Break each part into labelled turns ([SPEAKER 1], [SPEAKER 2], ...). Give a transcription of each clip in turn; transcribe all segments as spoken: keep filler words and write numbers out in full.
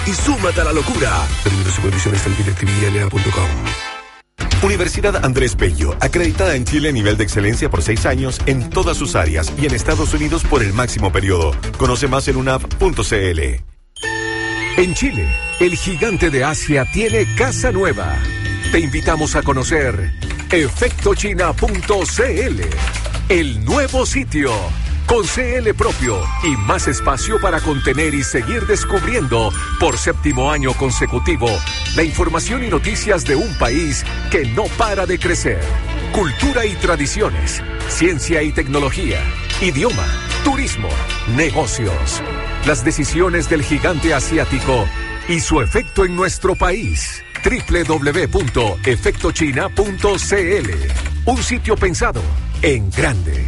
[SPEAKER 1] y súmate a la locura. Términos y condiciones en directividad punto com. Universidad Andrés Bello, acreditada en Chile a nivel de excelencia por seis años en todas sus áreas y en Estados Unidos por el máximo periodo. Conoce más en unap punto c l. En Chile, el gigante de Asia tiene casa nueva. Te invitamos a conocer efecto china punto c l, el nuevo sitio, con C L propio y más espacio para contener y seguir descubriendo por séptimo año consecutivo la información y noticias de un país que no para de crecer. Cultura y tradiciones, ciencia y tecnología, idioma, turismo, negocios. Las decisiones del gigante asiático y su efecto en nuestro país. doble u doble u doble u punto efecto china punto c l. Un sitio pensado en grande.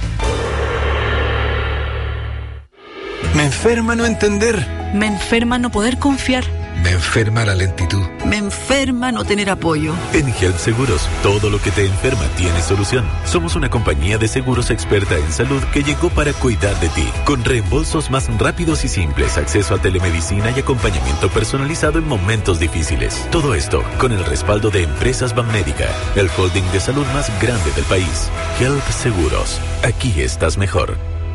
[SPEAKER 2] Me enferma no entender.
[SPEAKER 3] Me enferma no poder confiar.
[SPEAKER 2] Me enferma la lentitud.
[SPEAKER 3] Me enferma no tener apoyo.
[SPEAKER 4] En Help Seguros, todo lo que te enferma tiene solución. Somos una compañía de seguros experta en salud que llegó para cuidar de ti, con reembolsos más rápidos y simples, acceso a telemedicina y acompañamiento personalizado en momentos difíciles. Todo esto con el respaldo de Empresas Banmédica, el holding de salud más grande del país. Help Seguros, aquí estás mejor.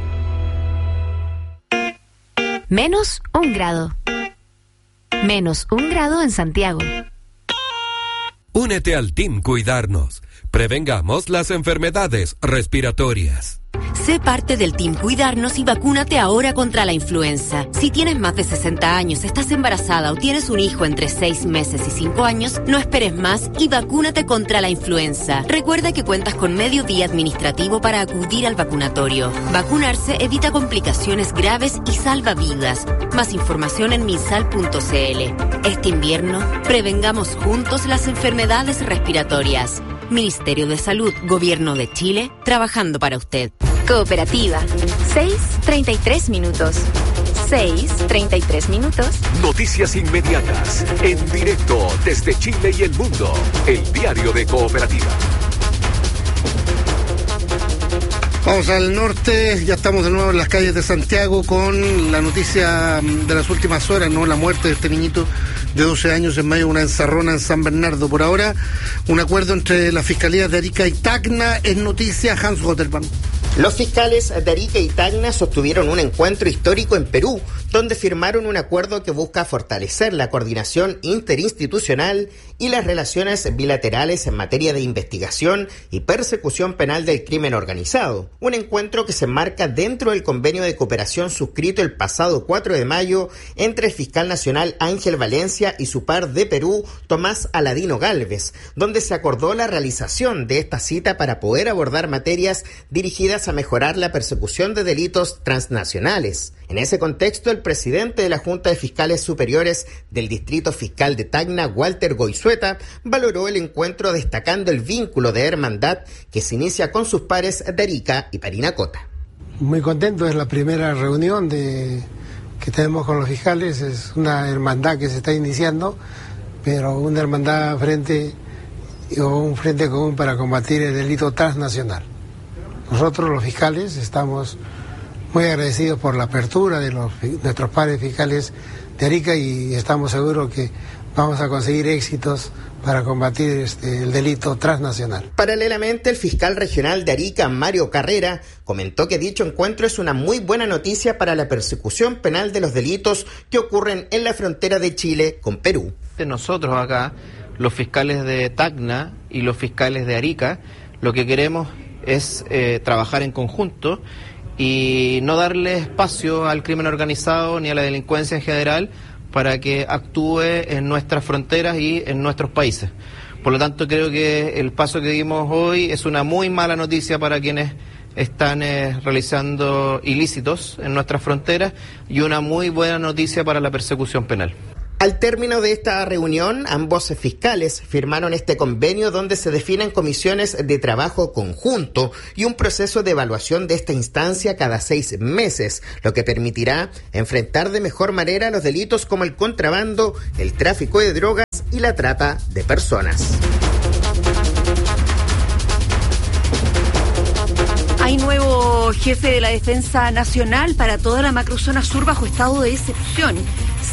[SPEAKER 5] Menos un grado. Menos un grado en Santiago.
[SPEAKER 6] Únete al Team Cuidarnos. Prevengamos las enfermedades respiratorias.
[SPEAKER 7] Sé parte del Team Cuidarnos y vacúnate ahora contra la influenza. Si tienes más de sesenta años, estás embarazada o tienes un hijo entre seis meses y cinco años, no esperes más y vacúnate contra la influenza. Recuerda que cuentas con medio día administrativo para acudir al vacunatorio. Vacunarse evita complicaciones graves y salva vidas. Más información en minsal punto c l. Este invierno, prevengamos juntos las enfermedades respiratorias. Ministerio de Salud, Gobierno de Chile, trabajando para usted.
[SPEAKER 5] Cooperativa. seis treinta y tres minutos. seis treinta y tres minutos.
[SPEAKER 1] Noticias inmediatas, en directo desde Chile y el mundo. El diario de Cooperativa.
[SPEAKER 8] Vamos al norte, ya estamos de nuevo en las calles de Santiago con la noticia de las últimas horas, ¿no? La muerte de este niñito de doce años en medio de una encerrona en San Bernardo. Por ahora, un acuerdo entre las fiscalías de Arica y Tacna es noticia. Hans Gotterman.
[SPEAKER 9] Los fiscales de Arica y Tacna sostuvieron un encuentro histórico en Perú, donde firmaron un acuerdo que busca fortalecer la coordinación interinstitucional y las relaciones bilaterales en materia de investigación y persecución penal del crimen organizado. Un encuentro que se enmarca dentro del convenio de cooperación suscrito el pasado cuatro de mayo entre el fiscal nacional Ángel Valencia y su par de Perú, Tomás Aladino Gálvez, donde se acordó la realización de esta cita para poder abordar materias dirigidas a mejorar la persecución de delitos transnacionales. En ese contexto, el presidente de la Junta de Fiscales Superiores del Distrito Fiscal de Tacna, Walter Goizueta, valoró el encuentro destacando el vínculo de hermandad que se inicia con sus pares de Arica y Parinacota.
[SPEAKER 10] Muy contento, es la primera reunión de, que tenemos con los fiscales, es una hermandad que se está iniciando, pero una hermandad frente o un frente común para combatir el delito transnacional. Nosotros los fiscales estamos muy agradecidos por la apertura de los, nuestros pares fiscales de Arica y estamos seguros que vamos a conseguir éxitos para combatir este, el delito transnacional.
[SPEAKER 9] Paralelamente, el fiscal regional de Arica, Mario Carrera, comentó que dicho encuentro es una muy buena noticia para la persecución penal de los delitos que ocurren en la frontera de Chile con Perú.
[SPEAKER 11] Nosotros acá, los fiscales de Tacna y los fiscales de Arica, lo que queremos es eh, trabajar en conjunto y no darle espacio al crimen organizado ni a la delincuencia en general para que actúe en nuestras fronteras y en nuestros países. Por lo tanto, creo que el paso que dimos hoy es una muy mala noticia para quienes están eh, realizando ilícitos en nuestras fronteras y una muy buena noticia para la persecución penal.
[SPEAKER 9] Al término de esta reunión, ambos fiscales firmaron este convenio donde se definen comisiones de trabajo conjunto y un proceso de evaluación de esta instancia cada seis meses, lo que permitirá enfrentar de mejor manera los delitos como el contrabando, el tráfico de drogas y la trata de personas.
[SPEAKER 3] Hay nuevo jefe de la Defensa Nacional para toda la macrozona sur bajo estado de excepción.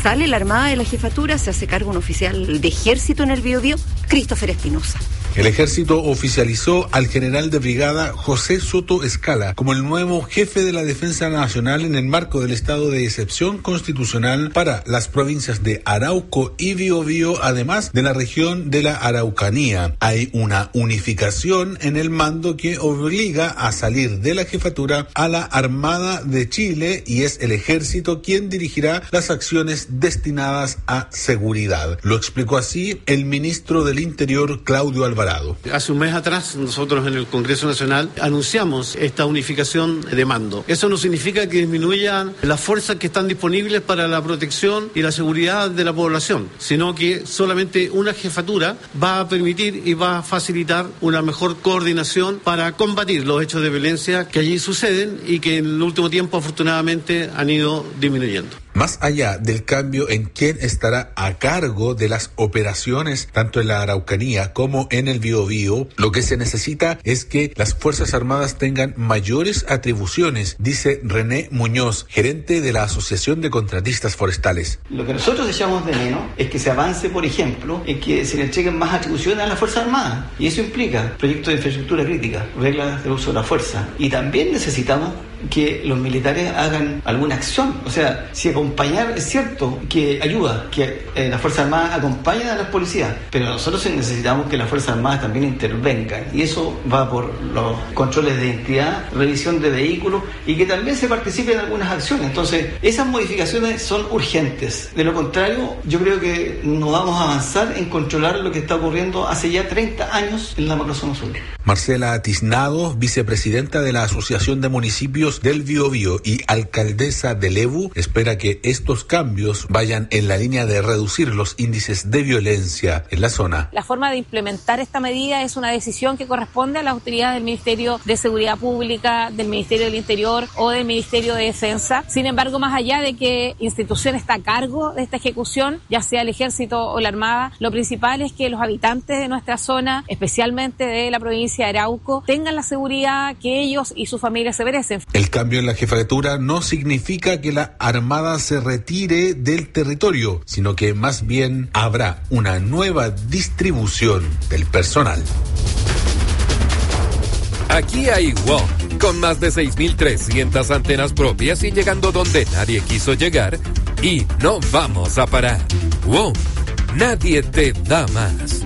[SPEAKER 3] Sale la Armada de la Jefatura, se hace cargo un oficial de ejército en el Biobío, Christopher Espinosa.
[SPEAKER 2] El ejército oficializó al general de brigada José Soto Escala como el nuevo jefe de la Defensa Nacional en el marco del estado de excepción constitucional para las provincias de Arauco y Biobío, además de la región de la Araucanía. Hay una unificación en el mando que obliga a salir de la jefatura a la Armada de Chile y es el ejército quien dirigirá las acciones destinadas a seguridad. Lo explicó así el ministro del Interior, Claudio Alvarado.
[SPEAKER 12] Hace un mes atrás nosotros en el Congreso Nacional anunciamos esta unificación de mando. Eso no significa que disminuyan las fuerzas que están disponibles para la protección y la seguridad de la población, sino que solamente una jefatura va a permitir y va a facilitar una mejor coordinación para combatir los hechos de violencia que allí suceden y que en el último tiempo afortunadamente han ido disminuyendo.
[SPEAKER 2] Más allá del cambio en quién estará a cargo de las operaciones, tanto en la Araucanía como en el Biobío, lo que se necesita es que las Fuerzas Armadas tengan mayores atribuciones, dice René Muñoz, gerente de la Asociación de Contratistas Forestales.
[SPEAKER 13] Lo que nosotros echamos de menos es que se avance, por ejemplo, en que se le entreguen más atribuciones a las Fuerzas Armadas. Y eso implica proyectos de infraestructura crítica, reglas de uso de la fuerza. Y también necesitamos que los militares hagan alguna acción. O sea, si acompañar, es cierto que ayuda, que eh, las Fuerzas Armadas acompañen a las policías, pero nosotros necesitamos que las Fuerzas Armadas también intervengan. Y eso va por los controles de identidad, revisión de vehículos y que también se participe en algunas acciones. Entonces, esas modificaciones son urgentes. De lo contrario, yo creo que no vamos a avanzar en controlar lo que está ocurriendo hace ya treinta años en la macrozona sur.
[SPEAKER 2] Marcela Tiznado, vicepresidenta de la Asociación de Municipios del Biobío y alcaldesa de Lebu, espera que estos cambios vayan en la línea de reducir los índices de violencia en la zona.
[SPEAKER 14] La forma de implementar esta medida es una decisión que corresponde a las autoridades del Ministerio de Seguridad Pública, del Ministerio del Interior o del Ministerio de Defensa. Sin embargo, más allá de que institución está a cargo de esta ejecución, ya sea el Ejército o la Armada, lo principal es que los habitantes de nuestra zona, especialmente de la provincia de Arauco, tengan la seguridad que ellos y sus familias se merecen.
[SPEAKER 2] El cambio en la jefatura no significa que la Armada se retire del territorio, sino que más bien habrá una nueva distribución del personal.
[SPEAKER 6] Aquí hay W O M, con más de seis mil trescientas antenas propias y llegando donde nadie quiso llegar, y no vamos a parar. W O M, nadie te da más.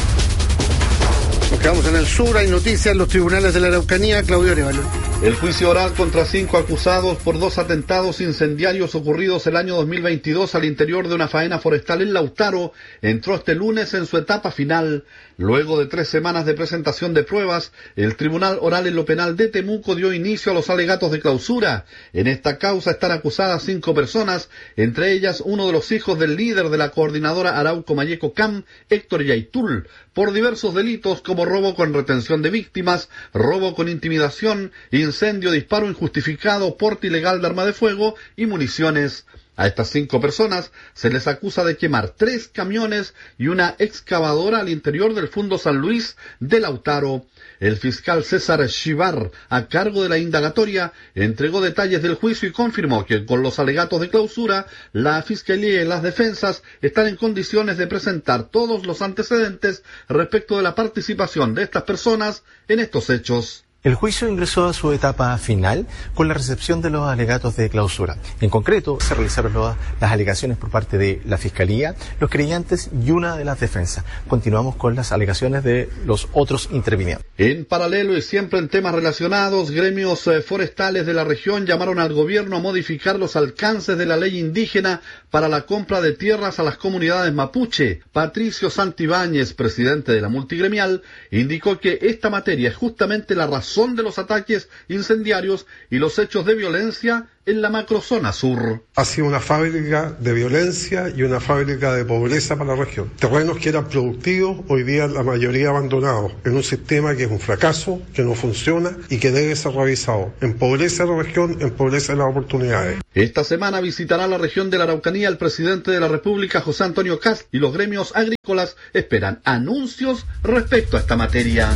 [SPEAKER 8] Nos quedamos en el sur, hay noticias en los tribunales de la Araucanía. Claudio Arevalo.
[SPEAKER 15] El juicio oral contra cinco acusados por dos atentados incendiarios ocurridos el año dos mil veintidós al interior de una faena forestal en Lautaro entró este lunes en su etapa final. Luego de tres semanas de presentación de pruebas, el Tribunal Oral en lo Penal de Temuco dio inicio a los alegatos de clausura. En esta causa están acusadas cinco personas, entre ellas uno de los hijos del líder de la coordinadora Arauco Mayeco C A M, Héctor Yaitul, por diversos delitos como robo con retención de víctimas, robo con intimidación, incendio, disparo injustificado, porte ilegal de arma de fuego y municiones. A estas cinco personas se les acusa de quemar tres camiones y una excavadora al interior del Fundo San Luis de Lautaro. El fiscal César Chivar, a cargo de la indagatoria, entregó detalles del juicio y confirmó que con los alegatos de clausura, la Fiscalía y las defensas están en condiciones de presentar todos los antecedentes respecto de la participación de estas personas en estos hechos.
[SPEAKER 16] El juicio ingresó a su etapa final con la recepción de los alegatos de clausura. En concreto, se realizaron las alegaciones por parte de la Fiscalía, los creyentes y una de las defensas. Continuamos con las alegaciones de los otros intervinientes.
[SPEAKER 15] En paralelo y siempre en temas relacionados, gremios eh, forestales de la región llamaron al gobierno a modificar los alcances de la ley indígena para la compra de tierras a las comunidades mapuche. Patricio Santibáñez, presidente de la multigremial, indicó que esta materia es justamente la razón de los ataques incendiarios y los hechos de violencia en la macrozona sur.
[SPEAKER 17] Ha sido una fábrica de violencia y una fábrica de pobreza para la región. Terrenos que eran productivos, hoy día la mayoría abandonados, en un sistema que es un fracaso, que no funciona y que debe ser revisado. Empobrece a la región, empobrece las oportunidades.
[SPEAKER 15] Esta semana visitará la región de la Araucanía el presidente de la República, José Antonio Kast, y los gremios agrícolas esperan anuncios respecto a esta materia.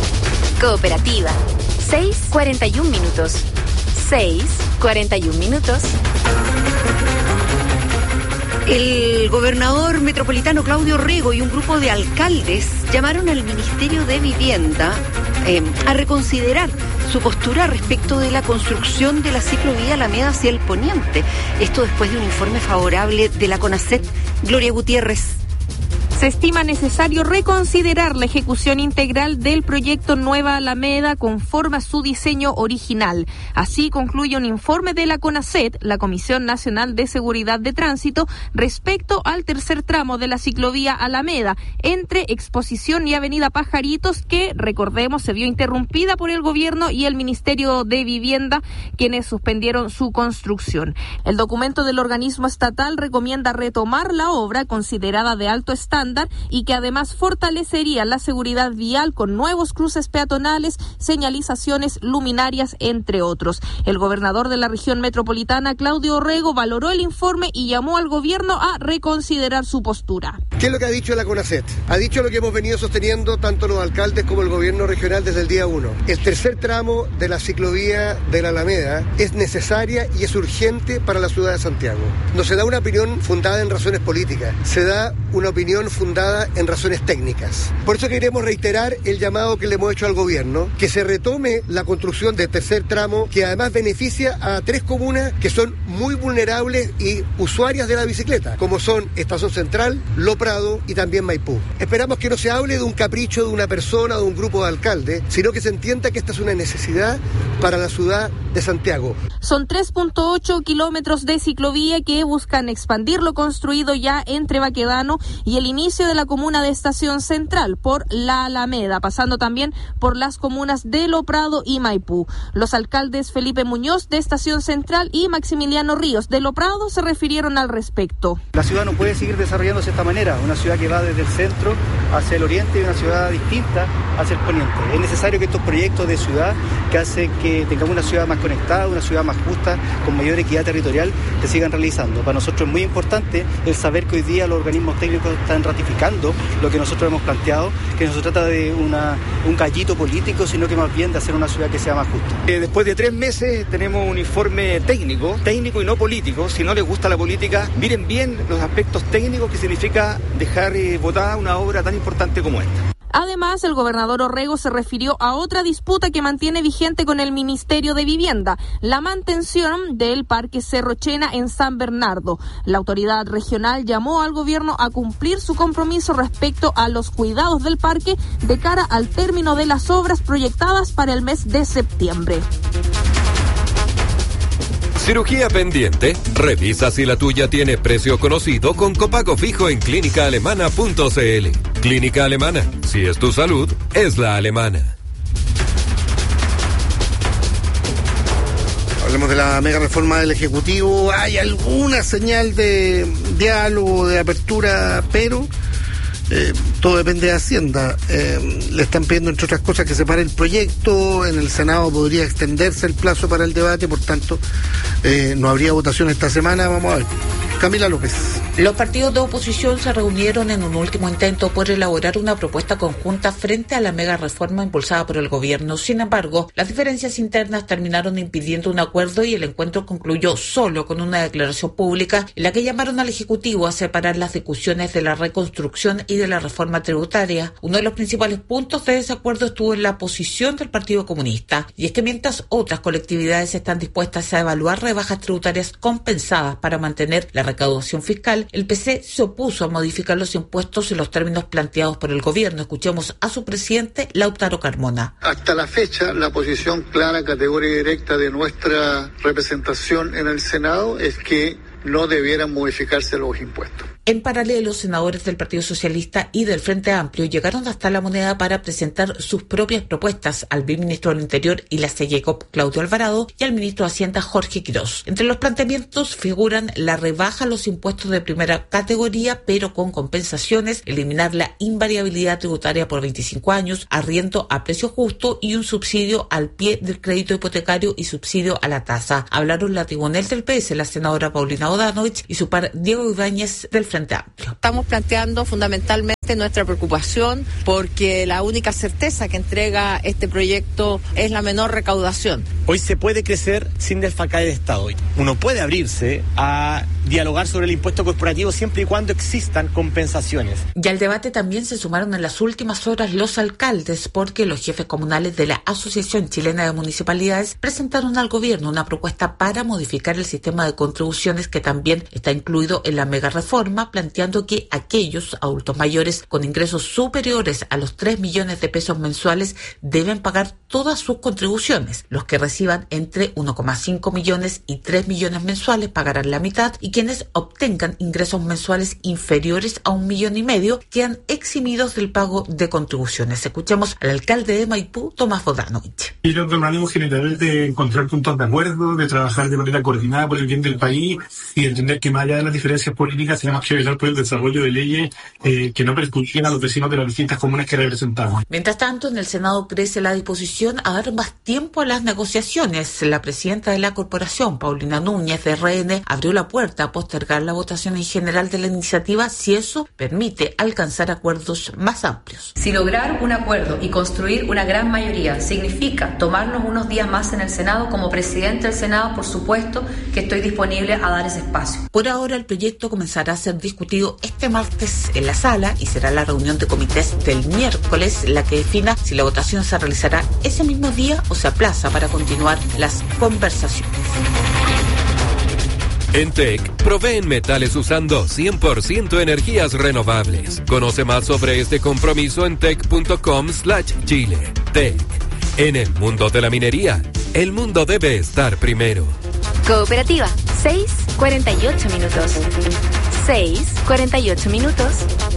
[SPEAKER 5] Cooperativa. seis cuarenta y un minutos. seis cuarenta y un minutos.
[SPEAKER 3] El gobernador metropolitano Claudio Orrego y un grupo de alcaldes llamaron al Ministerio de Vivienda eh, a reconsiderar su postura respecto de la construcción de la ciclovía Alameda hacia el poniente. Esto después de un informe favorable de la CONACET. Gloria Gutiérrez.
[SPEAKER 18] Se estima necesario reconsiderar la ejecución integral del proyecto Nueva Alameda conforme a su diseño original. Así concluye un informe de la CONACET, la Comisión Nacional de Seguridad de Tránsito, respecto al tercer tramo de la ciclovía Alameda, entre Exposición y Avenida Pajaritos, que, recordemos, se vio interrumpida por el gobierno y el Ministerio de Vivienda, quienes suspendieron su construcción. El documento del organismo estatal recomienda retomar la obra, considerada de alto estándar, y que además fortalecería la seguridad vial con nuevos cruces peatonales, señalizaciones, luminarias, entre otros. El gobernador de la región metropolitana, Claudio Orrego, valoró el informe y llamó al gobierno a reconsiderar su postura.
[SPEAKER 19] ¿Qué es lo que ha dicho la CONACET? Ha dicho lo que hemos venido sosteniendo tanto los alcaldes como el gobierno regional desde el día uno. El tercer tramo de la ciclovía de la Alameda es necesaria y es urgente para la ciudad de Santiago. No se da una opinión fundada en razones políticas, se da una opinión fundada en razones técnicas. Por eso queremos reiterar el llamado que le hemos hecho al gobierno, que se retome la construcción del tercer tramo, que además beneficia a tres comunas que son muy vulnerables y usuarias de la bicicleta, como son Estación Central, Lo Prado y también Maipú. Esperamos que no se hable de un capricho de una persona o de un grupo de alcaldes, sino que se entienda que esta es una necesidad para la ciudad de Santiago.
[SPEAKER 18] Son tres punto ocho kilómetros de ciclovía que buscan expandir lo construido ya entre Baquedano y el inicio de la comuna de Estación Central por la Alameda, pasando también por las comunas de Lo Prado y Maipú. Los alcaldes Felipe Muñoz de Estación Central y Maximiliano Ríos de Lo Prado se refirieron al respecto.
[SPEAKER 20] La ciudad no puede seguir desarrollándose de esta manera, una ciudad que va desde el centro hacia el oriente y una ciudad distinta hacia el poniente. Es necesario que estos proyectos de ciudad que hacen que tengamos una ciudad más conectada, una ciudad más justa, con mayor equidad territorial, se sigan realizando. Para nosotros es muy importante el saber que hoy día los organismos técnicos están ratificando lo que nosotros hemos planteado, que no se trata de una, un gallito político, sino que más bien de hacer una ciudad que sea más justa. Eh, después de tres meses tenemos un informe técnico, técnico y no político. Si no les gusta la política, miren bien los aspectos técnicos que significa dejar eh, botada una obra tan importante como esta.
[SPEAKER 18] Además, el gobernador Orrego se refirió a otra disputa que mantiene vigente con el Ministerio de Vivienda, la mantención del Parque Cerro Chena en San Bernardo. La autoridad regional llamó al gobierno a cumplir su compromiso respecto a los cuidados del parque de cara al término de las obras proyectadas para el mes de septiembre.
[SPEAKER 6] ¿Cirugía pendiente? Revisa si la tuya tiene precio conocido con copago fijo en clínica alemana punto c l. Clínica Alemana. Si es tu salud, es la alemana.
[SPEAKER 8] Hablemos de la mega reforma del Ejecutivo. Hay alguna señal de diálogo, de apertura, pero Eh, todo depende de Hacienda. Eh, le están pidiendo, entre otras cosas, que se pare el proyecto. En el Senado podría extenderse el plazo para el debate, por tanto, eh, no habría votación esta semana. Vamos a ver. Camila López.
[SPEAKER 21] Los partidos de oposición se reunieron en un último intento por elaborar una propuesta conjunta frente a la mega reforma impulsada por el gobierno. Sin embargo, las diferencias internas terminaron impidiendo un acuerdo y el encuentro concluyó solo con una declaración pública en la que llamaron al Ejecutivo a separar las discusiones de la reconstrucción y de la reforma tributaria. Uno de los principales puntos de desacuerdo estuvo en la posición del Partido Comunista, y es que mientras otras colectividades están dispuestas a evaluar rebajas tributarias compensadas para mantener la recaudación fiscal, el P C se opuso a modificar los impuestos en los términos planteados por el gobierno. Escuchemos a su presidente, Lautaro Carmona.
[SPEAKER 22] Hasta la fecha, la posición clara, categórica y directa de nuestra representación en el Senado es que no debieran modificarse los impuestos.
[SPEAKER 21] En paralelo, senadores del Partido Socialista y del Frente Amplio llegaron hasta la Moneda para presentar sus propias propuestas al ministro del Interior y la C E C O P, Claudio Alvarado, y al ministro de Hacienda, Jorge Quirós. Entre los planteamientos figuran la rebaja a los impuestos de primera categoría, pero con compensaciones, eliminar la invariabilidad tributaria por veinticinco años, arriendo a precio justo y un subsidio al pie del crédito hipotecario y subsidio a la tasa. Hablaron la tribunal del P S, la senadora Paulina Bodanovich, y su par Diego Ibáñez del Frente Amplio.
[SPEAKER 23] Estamos planteando fundamentalmente
[SPEAKER 4] parte nuestra preocupación porque la única certeza que entrega este proyecto es la menor recaudación.
[SPEAKER 7] Hoy se puede crecer sin desfalcar el Estado. Uno puede abrirse a dialogar sobre el impuesto corporativo siempre y cuando existan compensaciones.
[SPEAKER 21] Y al debate también se sumaron en las últimas horas los alcaldes, porque los jefes comunales de la Asociación Chilena de Municipalidades presentaron al gobierno una propuesta para modificar el sistema de contribuciones que también está incluido en la mega reforma, planteando que aquellos adultos mayores con ingresos superiores a los tres millones de pesos mensuales deben pagar todas sus contribuciones. Los que reciban entre uno coma cinco millones y tres millones mensuales pagarán la mitad, y quienes obtengan ingresos mensuales inferiores a un millón y medio quedan eximidos del pago de contribuciones. Escuchemos al alcalde de Maipú, Tomás Bodanovich.
[SPEAKER 23] Y lo que ánimo general de encontrar puntos de acuerdo, de trabajar de manera coordinada por el bien del país y entender que más allá de las diferencias políticas tenemos que velar por el desarrollo de leyes eh, que no perjudiquen a los vecinos de las distintas comunas que representamos.
[SPEAKER 21] Mientras tanto, en el Senado crece la disposición a dar más tiempo a las negociaciones. La presidenta de la corporación, Paulina Núñez, de R N, abrió la puerta a postergar la votación en general de la iniciativa si eso permite alcanzar acuerdos más amplios.
[SPEAKER 24] Si lograr un acuerdo y construir una gran mayoría significa tomarnos unos días más en el Senado, como presidente del Senado, por supuesto que estoy disponible a dar ese espacio.
[SPEAKER 21] Por ahora, el proyecto comenzará a ser discutido este martes en la sala y será la reunión de comités del miércoles la que defina si la votación se realizará ese mismo día o se aplaza para continuar las conversaciones.
[SPEAKER 6] En T E C proveen metales usando cien por ciento energías renovables. Conoce más sobre este compromiso en tec.com slash Chile. T E C. En el mundo de la minería, el mundo debe estar primero.
[SPEAKER 5] Cooperativa, seis cuarenta y ocho minutos. seis cuarenta y ocho minutos.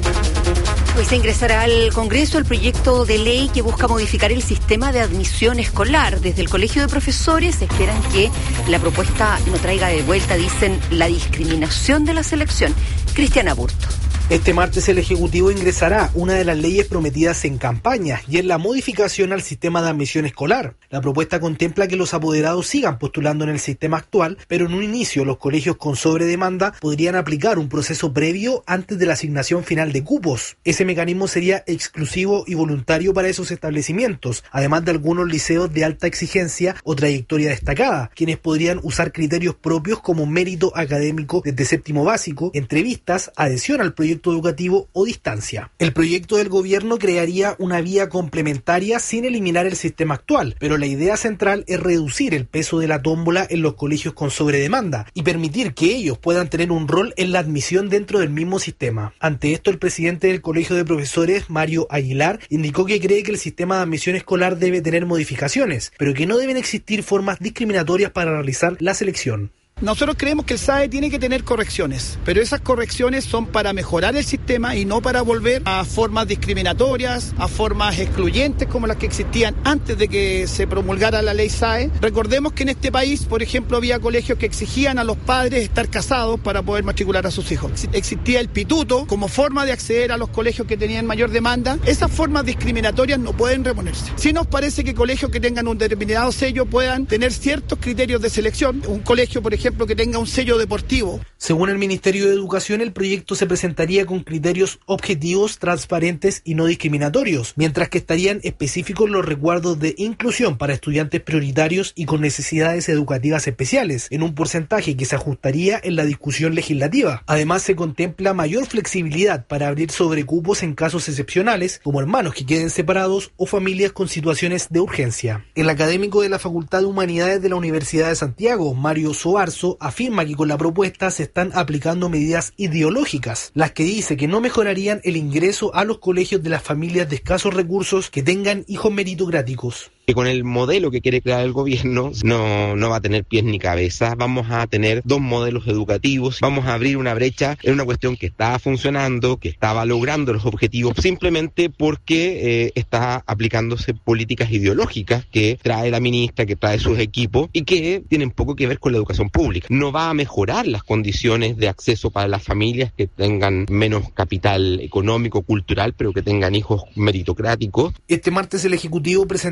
[SPEAKER 3] Hoy se ingresará al Congreso el proyecto de ley que busca modificar el sistema de admisión escolar. Desde el Colegio de Profesores esperan que la propuesta no traiga de vuelta, dicen, la discriminación de la selección. Cristiana Burto.
[SPEAKER 25] Este martes el Ejecutivo ingresará una de las leyes prometidas en campaña y es la modificación al sistema de admisión escolar. La propuesta contempla que los apoderados sigan postulando en el sistema actual, pero en un inicio los colegios con sobredemanda podrían aplicar un proceso previo antes de la asignación final de cupos. Ese mecanismo sería exclusivo y voluntario para esos establecimientos, además de algunos liceos de alta exigencia o trayectoria destacada, quienes podrían usar criterios propios como mérito académico desde séptimo básico, entrevistas, adhesión al proyecto educativo o distancia. El proyecto del gobierno crearía una vía complementaria sin eliminar el sistema actual, pero la idea central es reducir el peso de la tómbola en los colegios con sobredemanda y permitir que ellos puedan tener un rol en la admisión dentro del mismo sistema. Ante esto, el presidente del Colegio de Profesores, Mario Aguilar, indicó que cree que el sistema de admisión escolar debe tener modificaciones, pero que no deben existir formas discriminatorias para realizar la selección.
[SPEAKER 26] Nosotros creemos que el S A E tiene que tener correcciones, pero esas correcciones son para mejorar el sistema y no para volver a formas discriminatorias, a formas excluyentes como las que existían antes de que se promulgara la ley S A E. Recordemos que en este país, por ejemplo, había colegios que exigían a los padres estar casados para poder matricular a sus hijos. Existía el pituto como forma de acceder a los colegios que tenían mayor demanda. Esas formas discriminatorias no pueden reponerse. Sí nos parece que colegios que tengan un determinado sello puedan tener ciertos criterios de selección. Un colegio, por ejemplo, que tenga un sello deportivo.
[SPEAKER 25] Según el Ministerio de Educación, el proyecto se presentaría con criterios objetivos, transparentes y no discriminatorios, mientras que estarían específicos los resguardos de inclusión para estudiantes prioritarios y con necesidades educativas especiales, en un porcentaje que se ajustaría en la discusión legislativa. Además, se contempla mayor flexibilidad para abrir sobrecupos en casos excepcionales, como hermanos que queden separados o familias con situaciones de urgencia. El académico de la Facultad de Humanidades de la Universidad de Santiago, Mario Soarzo, afirma que con la propuesta se están aplicando medidas ideológicas, las que dice que no mejorarían el ingreso a los colegios de las familias de escasos recursos que tengan hijos meritocráticos.
[SPEAKER 27] Que con el modelo que quiere crear el gobierno no, no va a tener pies ni cabeza. Vamos a tener dos modelos educativos, vamos a abrir una brecha en una cuestión que estaba funcionando, que estaba logrando los objetivos, simplemente porque eh, está aplicándose políticas ideológicas que trae la ministra, que trae sus equipos y que tienen poco que ver con la educación pública. No va a mejorar las condiciones de acceso para las familias que tengan menos capital económico, cultural, pero que tengan hijos meritocráticos.
[SPEAKER 25] Este martes el Ejecutivo presentará el proyecto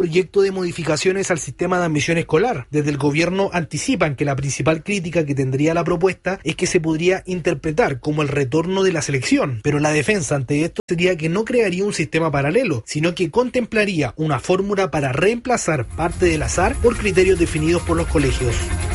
[SPEAKER 25] proyecto de modificaciones al sistema de admisión escolar. Desde el gobierno anticipan que la principal crítica que tendría la propuesta es que se podría interpretar como el retorno de la selección, pero la defensa ante esto sería que no crearía un sistema paralelo, sino que contemplaría una fórmula para reemplazar parte del azar por criterios definidos por los colegios.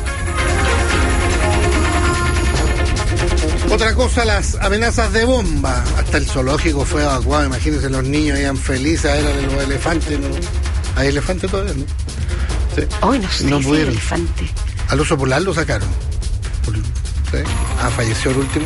[SPEAKER 8] Otra cosa, las amenazas de bomba. Hasta el zoológico fue evacuado. Imagínense, los niños iban felices a ver a los elefantes. ¿No? ¿Hay elefantes todavía? ¿No? Sí.
[SPEAKER 3] Hoy no sé
[SPEAKER 8] no
[SPEAKER 3] si
[SPEAKER 8] pudieron.
[SPEAKER 3] elefante.
[SPEAKER 8] Al oso polar lo sacaron. ¿Sí? Ah, falleció el último.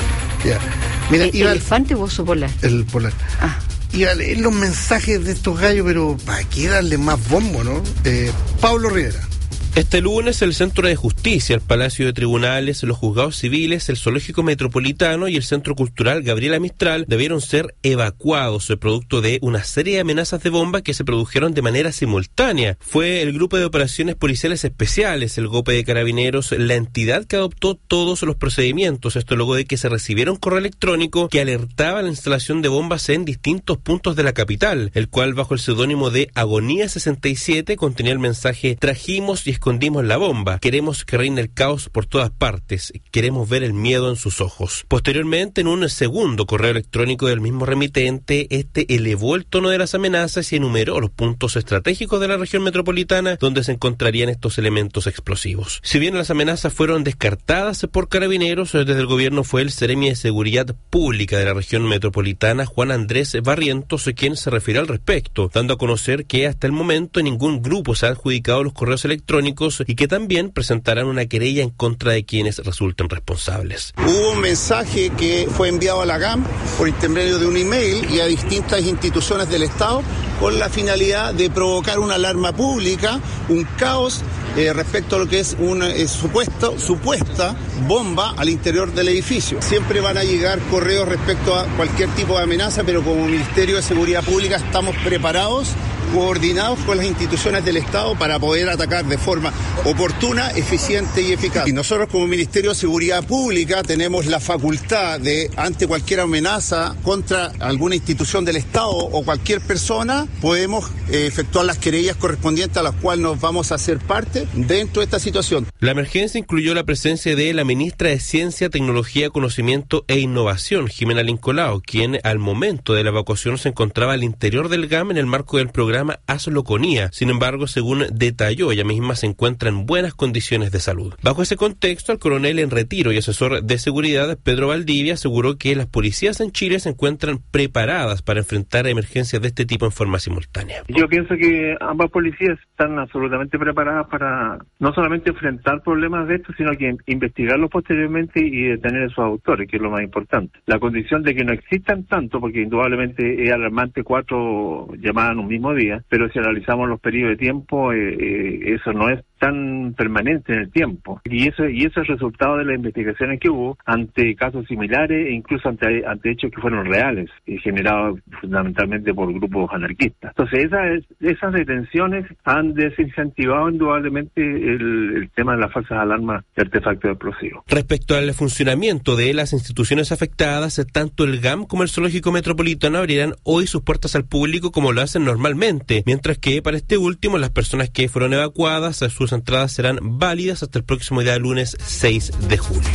[SPEAKER 8] Ya. Mira,
[SPEAKER 3] ¿El
[SPEAKER 8] iba
[SPEAKER 3] elefante o oso polar?
[SPEAKER 8] El polar.
[SPEAKER 3] Ah.
[SPEAKER 8] Iba a leer los mensajes de estos gallos, pero ¿para qué darle más bombo, no? Eh, Pablo Rivera.
[SPEAKER 1] Este lunes el Centro de Justicia, el Palacio de Tribunales, los Juzgados Civiles, el Zoológico Metropolitano y el Centro Cultural Gabriela Mistral debieron ser evacuados producto de una serie de amenazas de bomba que se produjeron de manera simultánea. Fue el Grupo de Operaciones Policiales Especiales, el G O P de Carabineros, la entidad que adoptó todos los procedimientos. Esto luego de que se recibiera un correo electrónico que alertaba la instalación de bombas en distintos puntos de la capital, el cual bajo el seudónimo de Agonía sesenta y siete contenía el mensaje: trajimos y escondimos la bomba, queremos que reine el caos por todas partes, queremos ver el miedo en sus ojos. Posteriormente, en un segundo correo electrónico del mismo remitente, este elevó el tono de las amenazas y enumeró los puntos estratégicos de la región metropolitana donde se encontrarían estos elementos explosivos. Si bien las amenazas fueron descartadas por Carabineros, desde el gobierno fue el Seremi de Seguridad Pública de la región metropolitana, Juan Andrés Barrientos, quien se refirió al respecto, dando a conocer que hasta el momento ningún grupo se ha adjudicado los correos electrónicos y que también presentarán una querella en contra de quienes resulten responsables.
[SPEAKER 9] Hubo un mensaje que fue enviado a la G A M por intermedio de un email y a distintas instituciones del Estado con la finalidad de provocar una alarma pública, un caos eh, respecto a lo que es una eh, supuesto, supuesta bomba al interior del edificio. Siempre van a llegar correos respecto a cualquier tipo de amenaza, pero como Ministerio de Seguridad Pública estamos preparados, coordinados con las instituciones del Estado para poder atacar de forma oportuna, eficiente y eficaz. Y nosotros como Ministerio de Seguridad Pública tenemos la facultad de, ante cualquier amenaza contra alguna institución del Estado o cualquier persona, podemos eh, efectuar las querellas correspondientes a las cuales nos vamos a hacer parte dentro de esta situación.
[SPEAKER 1] La emergencia incluyó la presencia de la ministra de Ciencia, Tecnología, Conocimiento e Innovación, Jimena Lincolao, quien al momento de la evacuación se encontraba al interior del G A M en el marco del programa Asloconía. Sin embargo, según detalló, ella misma se encuentra en buenas condiciones de salud. Bajo ese contexto, el coronel en retiro y asesor de seguridad, Pedro Valdivia, aseguró que las policías en Chile se encuentran preparadas para enfrentar emergencias de este tipo en forma simultánea.
[SPEAKER 10] Yo pienso que ambas policías están absolutamente preparadas para no solamente enfrentar problemas de estos, sino que investigarlos posteriormente y detener a esos autores, que es lo más importante. La condición de que no existan tanto, porque indudablemente es alarmante cuatro llamadas en un mismo día, pero si analizamos los periodos de tiempo, eh, eh, eso no es tan permanente en el tiempo. Y eso y eso es resultado de las investigaciones que hubo ante casos similares e incluso ante, ante hechos que fueron reales, y generados fundamentalmente por grupos anarquistas. Entonces esas, esas detenciones han desincentivado indudablemente el, el tema de las falsas alarmas de artefactos explosivos.
[SPEAKER 1] Respecto al funcionamiento de las instituciones afectadas, tanto el G A M como el Zoológico Metropolitano abrirán hoy sus puertas al público como lo hacen normalmente, mientras que para este último las personas que fueron evacuadas, sus entradas serán válidas hasta el próximo día lunes seis de julio.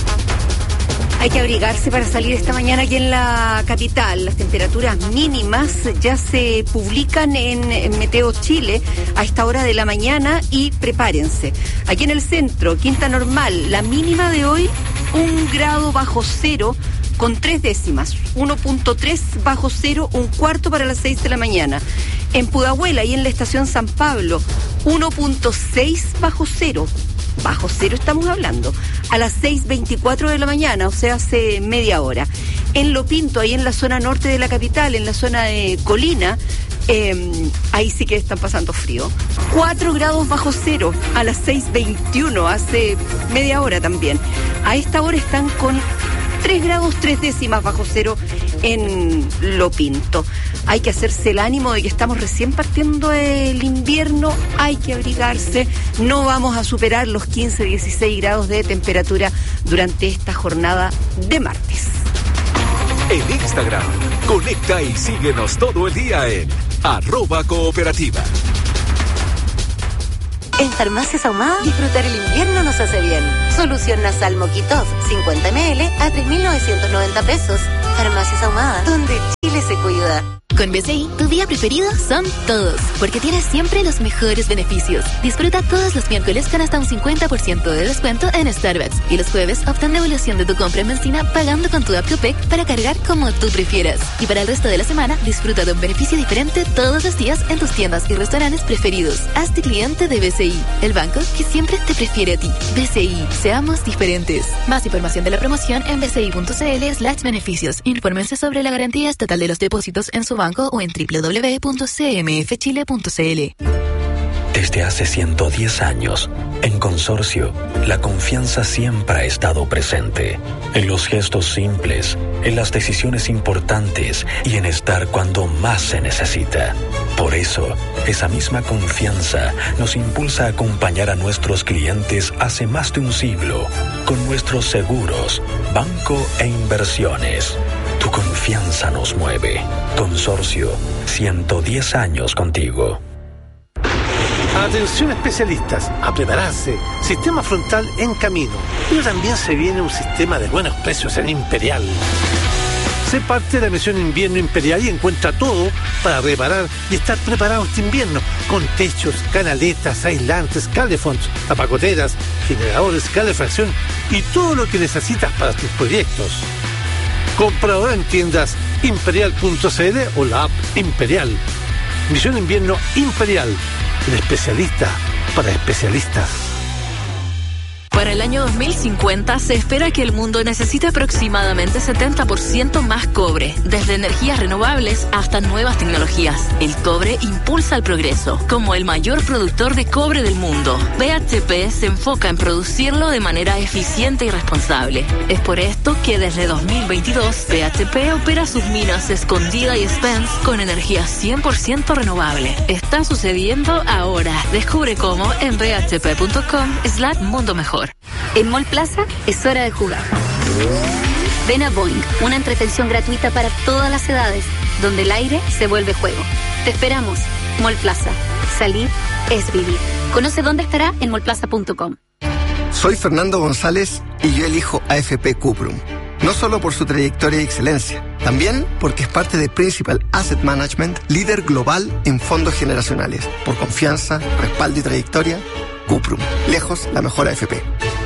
[SPEAKER 3] Hay que abrigarse para salir esta mañana aquí en la capital. Las temperaturas mínimas ya se publican en, en Meteo Chile a esta hora de la mañana y prepárense. Aquí en el centro, Quinta Normal, la mínima de hoy, un grado bajo cero con tres décimas, uno punto tres bajo cero, un cuarto para las seis de la mañana. En Pudahuela y en la estación San Pablo, uno punto seis bajo cero. Bajo cero estamos hablando, a las seis veinticuatro de la mañana, o sea, hace media hora. En Lopinto, ahí en la zona norte de la capital, en la zona de Colina, eh, ahí sí que están pasando frío. cuatro grados bajo cero, a las seis veintiuno, hace media hora también. A esta hora están con tres grados tres décimas bajo cero en Lopinto. Hay que hacerse el ánimo de que estamos recién partiendo el invierno, hay que abrigarse, no vamos a superar los quince, dieciséis grados de temperatura durante esta jornada de martes.
[SPEAKER 11] En Instagram, conecta y síguenos todo el día en arroba cooperativa.
[SPEAKER 2] En Farmacias Ahumada, disfrutar el invierno nos hace bien. Solución nasal Moquitov, cincuenta mililitros a tres mil novecientos noventa pesos. Farmacias Ahumada, donde Chile se cuida.
[SPEAKER 12] Con B C I, tu día preferido son todos, porque tienes siempre los mejores beneficios. Disfruta todos los miércoles con hasta un cincuenta por ciento de descuento en Starbucks. Y los jueves obtén devolución de tu compra en benzina pagando con tu app Copec para cargar como tú prefieras. Y para el resto de la semana, disfruta de un beneficio diferente todos los días en tus tiendas y restaurantes preferidos. Hazte cliente de B C I, el banco que siempre te prefiere a ti. B C I, seamos diferentes. Más información de la promoción en bci.cl slash beneficios. Infórmense sobre la garantía estatal de los depósitos en su banco o en doble u doble u doble u punto c m f chile punto c l.
[SPEAKER 13] Desde hace ciento diez años, en Consorcio, la confianza siempre ha estado presente. En los gestos simples, en las decisiones importantes y en estar cuando más se necesita. Por eso, esa misma confianza nos impulsa a acompañar a nuestros clientes hace más de un siglo con nuestros seguros, banco e inversiones. Tu confianza nos mueve. Consorcio, ciento diez años contigo.
[SPEAKER 14] Atención especialistas, a prepararse. Sistema frontal en camino. Pero también se viene un sistema de buenos precios en Imperial. Sé parte de la misión Invierno Imperial y encuentra todo para reparar y estar preparado este invierno. Con techos, canaletas, aislantes, calefonts, tapacoteras, generadores, calefacción y todo lo que necesitas para tus proyectos. Compra ahora en tiendas imperial punto c l o la app Imperial. Misión Invierno Imperial, el especialista para especialistas.
[SPEAKER 18] Para el año dos mil cincuenta se espera que el mundo necesite aproximadamente setenta por ciento más cobre, desde energías renovables hasta nuevas tecnologías. El cobre impulsa el progreso. Como el mayor productor de cobre del mundo, B H P se enfoca en producirlo de manera eficiente y responsable. Es por esto que desde dos mil veintidós, B H P opera sus minas Escondida y Spence con energía cien por ciento renovable. Está sucediendo ahora. Descubre cómo en b h p punto com slash mundo mejor.
[SPEAKER 2] En Mall Plaza es hora de jugar. Ven a Boing, una entretención gratuita para todas las edades, donde el aire se vuelve juego. Te esperamos. Mall Plaza. Salir es vivir. Conoce dónde estará en mall plaza punto com.
[SPEAKER 15] Soy Fernando González y yo elijo A F P Cuprum. No solo por su trayectoria y excelencia, también porque es parte de Principal Asset Management, líder global en fondos generacionales. Por confianza, respaldo y trayectoria, Cuprum. Lejos la mejor A F P.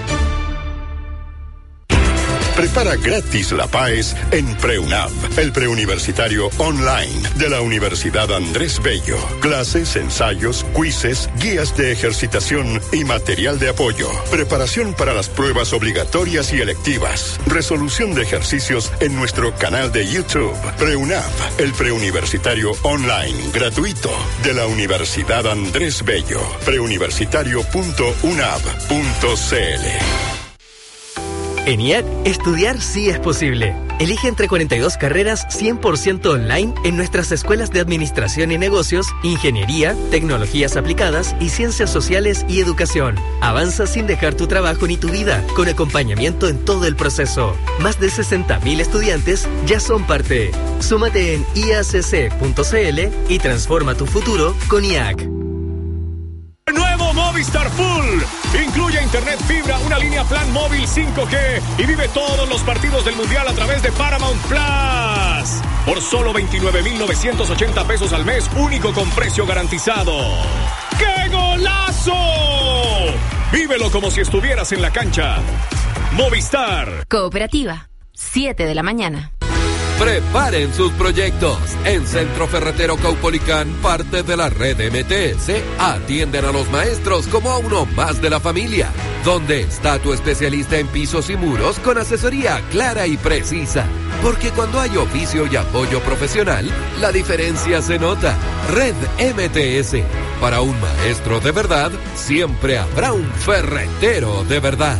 [SPEAKER 16] Prepara gratis la P A E S en PreUNAV, el preuniversitario online de la Universidad Andrés Bello. Clases, ensayos, quizzes, guías de ejercitación y material de apoyo. Preparación para las pruebas obligatorias y electivas. Resolución de ejercicios en nuestro canal de YouTube. PreUNAV, el preuniversitario online gratuito de la Universidad Andrés Bello. preuniversitario punto unav punto c l.
[SPEAKER 17] En I A C, estudiar sí es posible. Elige entre cuarenta y dos carreras cien por ciento online en nuestras escuelas de Administración y Negocios, Ingeniería, Tecnologías Aplicadas y Ciencias Sociales y Educación. Avanza sin dejar tu trabajo ni tu vida, con acompañamiento en todo el proceso. Más de sesenta mil estudiantes ya son parte. Súmate en i a c c punto c l y transforma tu futuro con I A C.
[SPEAKER 28] Nuevo Movistar Full. Incluye internet fibra, una línea plan móvil cinco G y vive todos los partidos del Mundial a través de Paramount Plus. Por solo veintinueve mil novecientos ochenta pesos al mes, único con precio garantizado. ¡Qué golazo! Vívelo como si estuvieras en la cancha. Movistar.
[SPEAKER 12] Cooperativa, siete de la mañana.
[SPEAKER 6] Preparen sus proyectos. En Centro Ferretero Caupolicán, parte de la red M T S, atienden a los maestros como a uno más de la familia. ¿Dónde está tu especialista en pisos y muros con asesoría clara y precisa? Porque cuando hay oficio y apoyo profesional, la diferencia se nota. Red M T S. Para un maestro de verdad, siempre habrá un ferretero de verdad.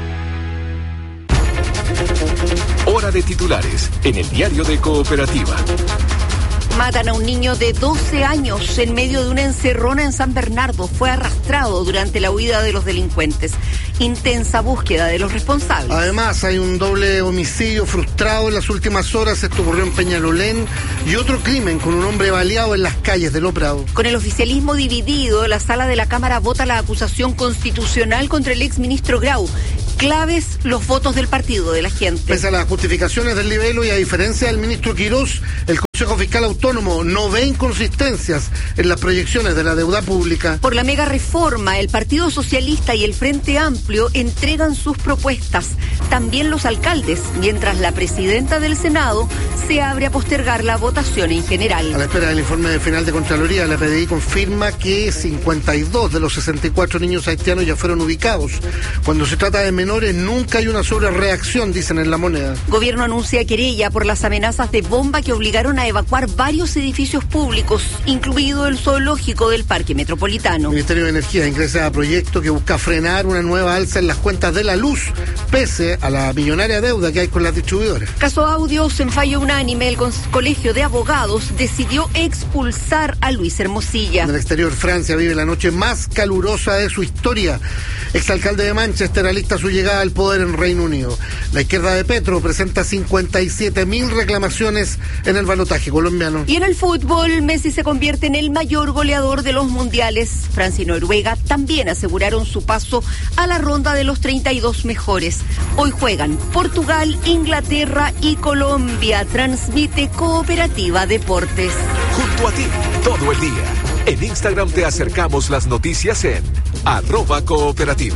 [SPEAKER 11] Hora de titulares en el diario de Cooperativa.
[SPEAKER 3] Matan a un niño de doce años en medio de una encerrona en San Bernardo. Fue arrastrado durante la huida de los delincuentes. intensa búsqueda de los responsables.
[SPEAKER 8] Además, hay un doble homicidio frustrado en las últimas horas. Esto ocurrió en Peñalolén. Y otro crimen con un hombre baleado en las calles de Lo Prado.
[SPEAKER 3] Con el oficialismo dividido, la sala de la Cámara vota la acusación constitucional contra el exministro Grau. Claves los votos del partido de la gente.
[SPEAKER 8] Pese a las justificaciones del libelo y a diferencia del ministro Quirós, el Consejo Fiscal Autónomo no ve inconsistencias en las proyecciones de la deuda pública.
[SPEAKER 3] Por la mega reforma, el Partido Socialista y el Frente Amplio entregan sus propuestas. También los alcaldes, mientras la presidenta del Senado se abre a postergar la votación en general.
[SPEAKER 8] A la espera del informe final de Contraloría, la P D I confirma que cincuenta y dos de los sesenta y cuatro niños haitianos ya fueron ubicados. Cuando se trata de menores, nunca hay una sobrereacción, dicen en La Moneda.
[SPEAKER 3] Gobierno anuncia querella por las amenazas de bomba que obligaron a evacuar varios edificios públicos, incluido el zoológico del Parque Metropolitano.
[SPEAKER 8] El Ministerio de Energía ingresa a proyecto que busca frenar una nueva alza en las cuentas de la luz, pese a la millonaria deuda que hay con las distribuidoras.
[SPEAKER 3] Caso Audios, en fallo unánime, el Colegio de Abogados decidió expulsar a Luis Hermosilla.
[SPEAKER 8] En el exterior, Francia vive la noche más calurosa de su historia. Exalcalde de Manchester alista su llegada al poder en Reino Unido. La izquierda de Petro presenta cincuenta y siete mil reclamaciones en el balotaje colombiano.
[SPEAKER 3] Y en el fútbol, Messi se convierte en el mayor goleador de los mundiales. Francia y Noruega también aseguraron su paso a la ronda de los treinta y dos mejores. Hoy juegan Portugal, Inglaterra y Colombia. Transmite Cooperativa Deportes.
[SPEAKER 11] Junto a ti, todo el día. En Instagram te acercamos las noticias en arroba cooperativa.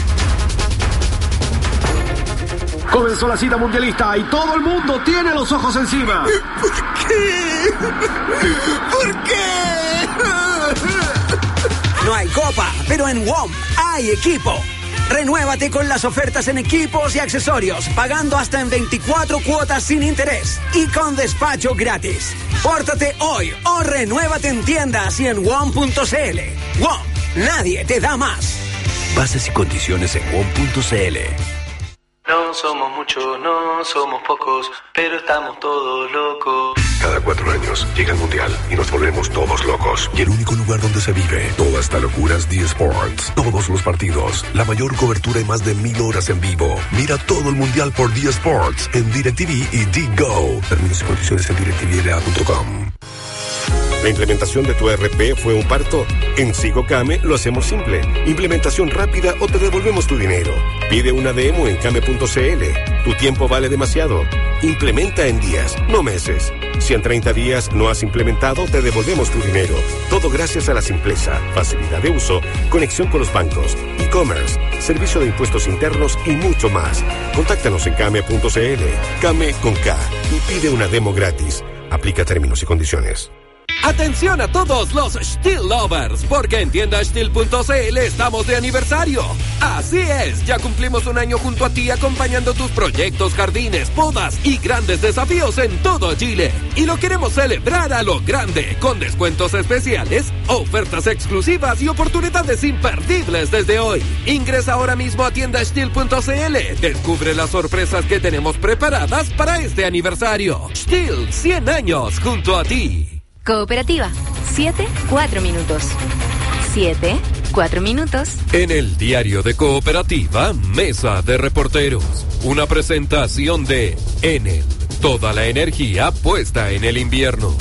[SPEAKER 28] Comenzó la cita mundialista y todo el mundo tiene los ojos encima.
[SPEAKER 4] ¿Por qué? ¿Por qué?
[SPEAKER 7] No hay copa, pero en W O M hay equipo. Renuévate con las ofertas en equipos y accesorios, pagando hasta en veinticuatro cuotas sin interés y con despacho gratis. Pórtate hoy o renuévate en tiendas y en W O M punto c l. W O M, nadie te da más.
[SPEAKER 19] Bases y condiciones en W O M punto c l.
[SPEAKER 20] No somos muchos, no somos pocos, pero estamos todos locos.
[SPEAKER 16] Cada cuatro años llega el Mundial y nos volvemos todos locos. Y el único lugar donde se vive toda esta locura es D Sports. Todos los partidos, la mayor cobertura y más de mil horas en vivo. Mira todo el Mundial por D Sports en DirecTV y D-Go. Términos y condiciones en direct t v l a punto com.
[SPEAKER 21] ¿La implementación de tu E R P fue un parto? En SigoCame lo hacemos simple. Implementación rápida o te devolvemos tu dinero. Pide una demo en came punto c l. Tu tiempo vale demasiado. Implementa en días, no meses. Si en treinta días no has implementado, te devolvemos tu dinero. Todo gracias a la simpleza, facilidad de uso, conexión con los bancos, e-commerce, servicio de impuestos internos y mucho más. Contáctanos en came punto c l. Came con K y pide una demo gratis. Aplica términos y condiciones.
[SPEAKER 6] Atención a todos los Stihl lovers, porque en tienda Stihl punto c l estamos de aniversario. Así es, ya cumplimos un año junto a ti acompañando tus proyectos, jardines, podas y grandes desafíos en todo Chile. Y lo queremos celebrar a lo grande, con descuentos especiales, ofertas exclusivas y oportunidades imperdibles desde hoy. Ingresa ahora mismo a tienda Stihl punto c l. Descubre las sorpresas que tenemos preparadas para este aniversario. Stihl, cien años junto a ti.
[SPEAKER 5] Cooperativa, siete, cuatro minutos. siete, cuatro minutos.
[SPEAKER 6] En el diario de Cooperativa, Mesa de Reporteros. Una presentación de Enel. Toda la energía puesta en el invierno.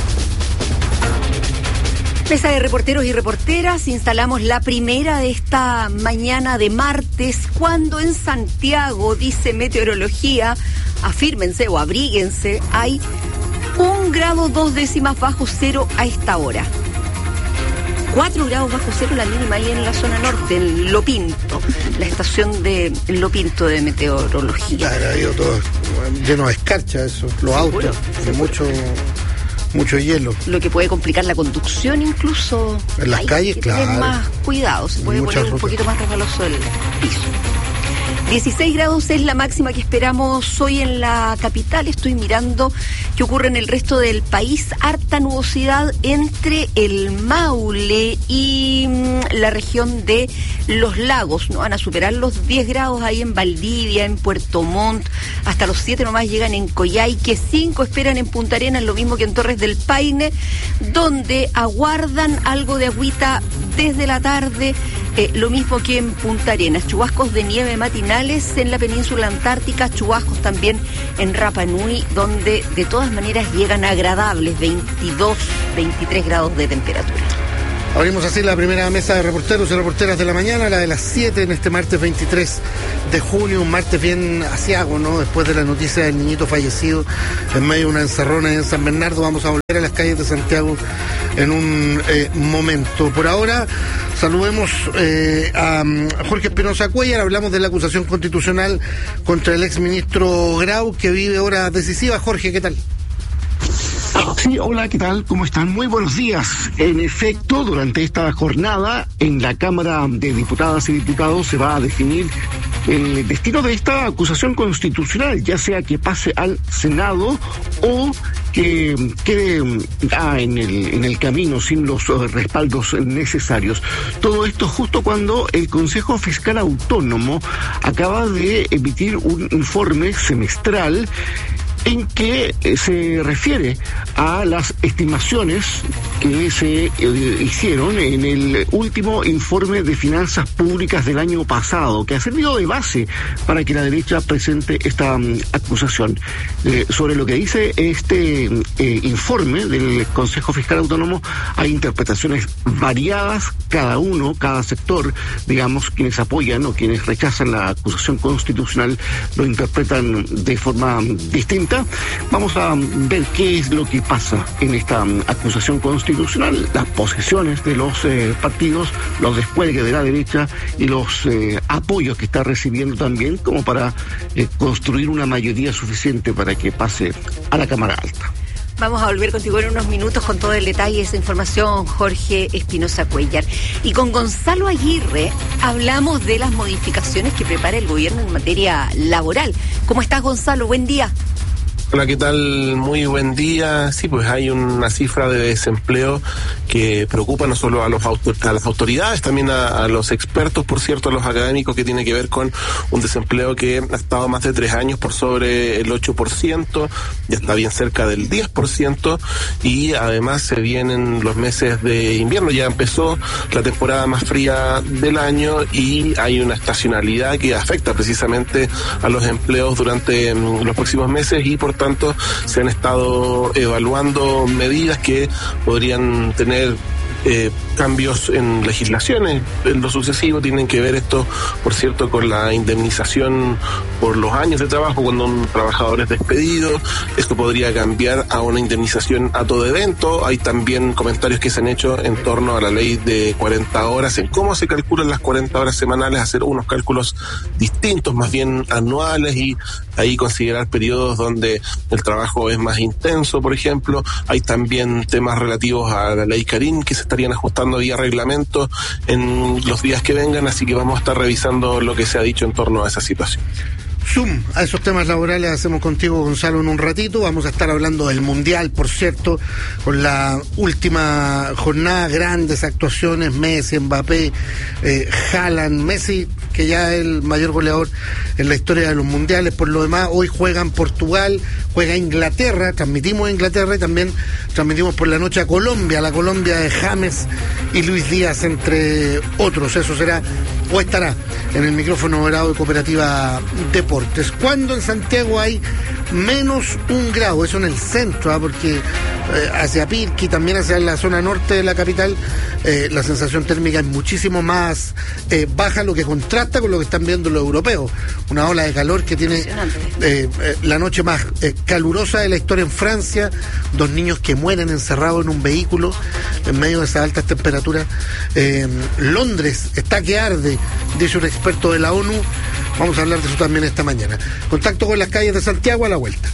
[SPEAKER 3] Mesa de reporteros y reporteras, instalamos la primera de esta mañana de martes, cuando en Santiago, dice Meteorología, afírmense o abríguense, hay un grado dos décimas bajo cero a esta hora. Cuatro grados bajo cero la mínima ahí en la zona norte, en Lo Pinto, la estación de Lo Pinto de meteorología.
[SPEAKER 8] Claro, ha ido todo lleno de escarcha eso, los autos, de mucho, mucho hielo.
[SPEAKER 3] Lo que puede complicar la conducción incluso.
[SPEAKER 8] En las
[SPEAKER 3] hay
[SPEAKER 8] calles,
[SPEAKER 3] que
[SPEAKER 8] claro.
[SPEAKER 3] tener más cuidado, se puede poner un rutas. poquito más resbaloso el piso. dieciséis grados es la máxima que esperamos hoy en la capital. Estoy mirando qué ocurre en el resto del país. Harta nubosidad entre el Maule y la región de Los Lagos. No van a superar los diez grados ahí en Valdivia, en Puerto Montt. Hasta los siete nomás llegan en Coyhaique. cinco esperan en Punta Arenas, lo mismo que en Torres del Paine, donde aguardan algo de agüita desde la tarde Eh, lo mismo que en Punta Arenas, chubascos de nieve matinales en la península antártica, chubascos también en Rapa Nui, donde de todas maneras llegan agradables veintidós, veintitrés grados de temperatura.
[SPEAKER 8] Abrimos así la primera mesa de reporteros y reporteras de la mañana, la de las siete en este martes veintitrés de junio, un martes bien aciago, ¿no? Después de la noticia del niñito fallecido en medio de una encerrona en San Bernardo, vamos a volver a las calles de Santiago en un eh, momento. Por ahora, saludemos eh, a Jorge Espinosa Cuéllar, hablamos de la acusación constitucional contra el exministro Grau, que vive horas decisivas. Jorge, ¿qué tal?
[SPEAKER 9] Sí, hola, ¿qué tal? ¿Cómo están? Muy buenos días. En efecto, durante esta jornada, en la Cámara de Diputadas y Diputados se va a definir el destino de esta acusación constitucional, ya sea que pase al Senado o que quede ah, en el, en el camino sin los uh, respaldos necesarios. Todo esto justo cuando el Consejo Fiscal Autónomo acaba de emitir un informe semestral en que eh, se refiere a las estimaciones que se eh, hicieron en el último informe de finanzas públicas del año pasado, que ha servido de base para que la derecha presente esta um, acusación. Eh, sobre lo que dice este eh, informe del Consejo Fiscal Autónomo, hay interpretaciones variadas, cada uno, cada sector, digamos, quienes apoyan o quienes rechazan la acusación constitucional lo interpretan de forma distinta. Vamos a ver qué es lo que pasa en esta um, acusación constitucional, las posiciones de los eh, partidos, los descuelgues de la derecha y los eh, apoyos que está recibiendo también, como para eh, construir una mayoría suficiente para que pase a la Cámara Alta.
[SPEAKER 3] Vamos a volver contigo en unos minutos con todo el detalle de esa información, Jorge Espinosa Cuéllar. Y con Gonzalo Aguirre hablamos de las modificaciones que prepara el gobierno en materia laboral. ¿Cómo estás, Gonzalo? Buen día.
[SPEAKER 10] Hola, ¿qué tal? Muy buen día. Sí, pues hay una cifra de desempleo que preocupa no solo a, los autor- a las autoridades, también a, a los expertos, por cierto, a los académicos, que tiene que ver con un desempleo que ha estado más de tres años por sobre el ocho por ciento, ya está bien cerca del diez por ciento, y además se vienen los meses de invierno, ya empezó la temporada más fría del año y hay una estacionalidad que afecta precisamente a los empleos durante um, los próximos meses, y por tanto se han estado evaluando medidas que podrían tener eh, cambios en legislaciones en lo sucesivo. Tienen que ver esto, por cierto, con la indemnización por los años de trabajo cuando un trabajador es despedido. Esto podría cambiar a una indemnización a todo evento. Hay también comentarios que se han hecho en torno a la ley de cuarenta horas, en cómo se calculan las cuarenta horas semanales, hacer unos cálculos distintos, más bien anuales, y ahí considerar periodos donde el trabajo es más intenso, por ejemplo. Hay también temas relativos a la ley Karim que se estarían ajustando vía reglamento en los días que vengan, así que vamos a estar revisando lo que se ha dicho en torno a esa situación.
[SPEAKER 8] Zoom a esos temas laborales hacemos contigo, Gonzalo, en un ratito. Vamos a estar hablando del Mundial, por cierto, con la última jornada, grandes actuaciones, Messi, Mbappé, eh, Haaland, Messi, que ya es el mayor goleador en la historia de los mundiales. Por lo demás, hoy juegan Portugal, juega Inglaterra, transmitimos Inglaterra y también transmitimos por la noche a Colombia, la Colombia de James y Luis Díaz, entre otros. Eso será o estará en el micrófono grado de Cooperativa Deportes. Cuando en Santiago hay menos un grado, eso en el centro, ¿eh? porque eh, hacia Pirqui, también hacia la zona norte de la capital, eh, la sensación térmica es muchísimo más eh, baja, lo que contrasta con lo que están viendo los europeos. Una ola de calor que tiene eh, eh, la noche más eh, calurosa de la historia en Francia, dos niños que mueren encerrados en un vehículo en medio de esas altas temperaturas. Eh, Londres está que arde, dice un experto de la ONU. Vamos a hablar de eso también esta mañana. Contacto con las calles de Santiago a la vuelta.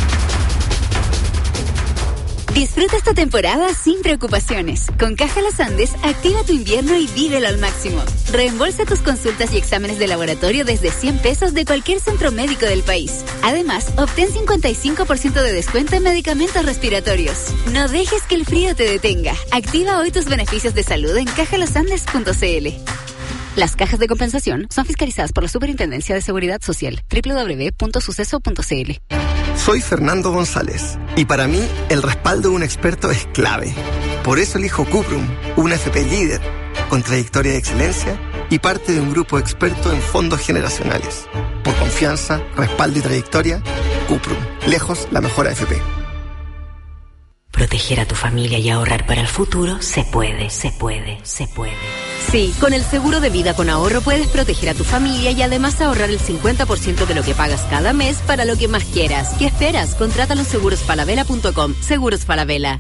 [SPEAKER 2] Disfruta esta temporada sin preocupaciones. Con Caja Los Andes, activa tu invierno y vívelo al máximo. Reembolsa tus consultas y exámenes de laboratorio desde cien pesos de cualquier centro médico del país. Además, obtén cincuenta y cinco por ciento de descuento en medicamentos respiratorios. No dejes que el frío te detenga. Activa hoy tus beneficios de salud en caja los andes punto c l. Las cajas de compensación son fiscalizadas por la Superintendencia de Seguridad Social. doble u doble u doble u punto suceso punto c l.
[SPEAKER 15] Soy Fernando González y para mí el respaldo de un experto es clave. Por eso elijo Cuprum, una F P líder. con trayectoria de excelencia y parte de un grupo experto en fondos generacionales. Por confianza, respaldo y trayectoria, Cuprum, lejos la mejor A F P.
[SPEAKER 1] Proteger a tu familia y ahorrar para el futuro se puede, se puede, se puede.
[SPEAKER 13] Sí, con el seguro de vida con ahorro puedes proteger a tu familia y además ahorrar el cincuenta por ciento de lo que pagas cada mes para lo que más quieras. ¿Qué esperas? Contrátalo en seguros falabella punto com. Seguros Falabella.